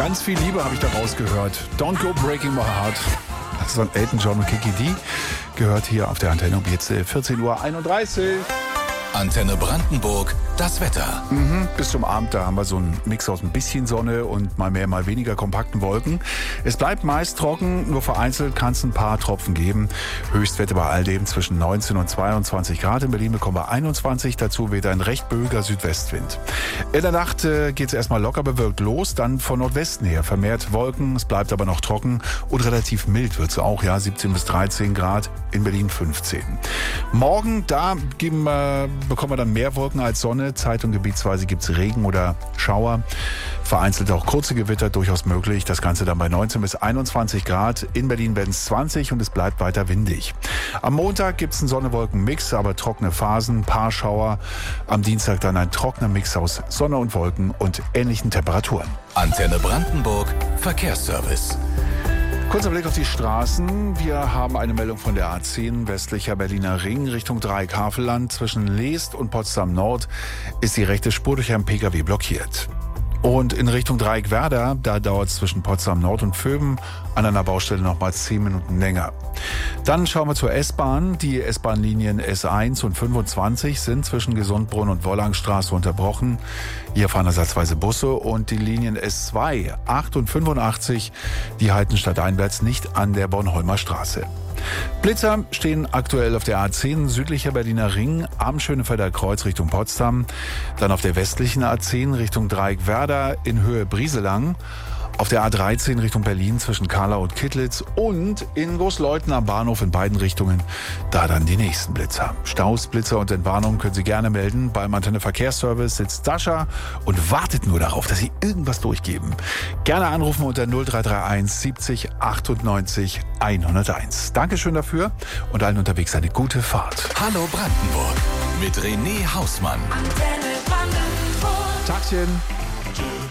Ganz viel Liebe habe ich da rausgehört. Don't Go Breaking My Heart. Das ist von Elton John und Kiki D. Gehört hier auf der Antenne um jetzt 14.31 Uhr. Antenne Brandenburg, das Wetter. Bis zum Abend, da haben wir so einen Mix aus ein bisschen Sonne und mal mehr, mal weniger kompakten Wolken. Es bleibt meist trocken, nur vereinzelt kann es ein paar Tropfen geben. Höchstwerte bei all dem zwischen 19 und 22 Grad. In Berlin bekommen wir 21, dazu weht ein recht böiger Südwestwind. In der Nacht geht es erstmal locker bewölkt los, dann von Nordwesten her vermehrt Wolken. Es bleibt aber noch trocken und relativ mild wird es auch, 17 bis 13 Grad, in Berlin 15. Morgen, da bekommen wir dann mehr Wolken als Sonne. Zeit- und gebietsweise gibt es Regen oder Schauer. Vereinzelt auch kurze Gewitter durchaus möglich. Das Ganze dann bei 19 bis 21 Grad. In Berlin werden es 20 und es bleibt weiter windig. Am Montag gibt es einen Sonne-Wolken-Mix, aber trockene Phasen, paar Schauer. Am Dienstag dann ein trockener Mix aus Sonne und Wolken und ähnlichen Temperaturen. Antenne Brandenburg, Verkehrsservice. Kurzer Blick auf die Straßen. Wir haben eine Meldung von der A10 westlicher Berliner Ring Richtung Dreieck-Havelland. Zwischen Leest und Potsdam Nord ist die rechte Spur durch einen Pkw blockiert. Und in Richtung Dreieck-Werder, da dauert es zwischen Potsdam Nord und Vöben an einer Baustelle nochmals 10 Minuten länger. Dann schauen wir zur S-Bahn. Die S-Bahn-Linien S1 und 25 sind zwischen Gesundbrunn und Wollangstraße unterbrochen. Hier fahren ersatzweise Busse und die Linien S2, 8 und 85, die halten stadteinwärts nicht an der Bornholmer Straße. Blitzer stehen aktuell auf der A10 südlicher Berliner Ring am Schönefelder Kreuz Richtung Potsdam. Dann auf der westlichen A10 Richtung Dreieck-Werder in Höhe Brieselang. Auf der A13 Richtung Berlin zwischen Kahla und Kittlitz und in Großleuthen am Bahnhof in beiden Richtungen. Da dann die nächsten Blitzer. Staus, Blitzer und Entwarnungen können Sie gerne melden. Beim Antenne Verkehrsservice sitzt Sascha und wartet nur darauf, dass Sie irgendwas durchgeben. Gerne anrufen unter 0331 70 98 101. Dankeschön dafür und allen unterwegs eine gute Fahrt. Hallo Brandenburg mit René Hausmann. Antenne Brandenburg. Tagchen.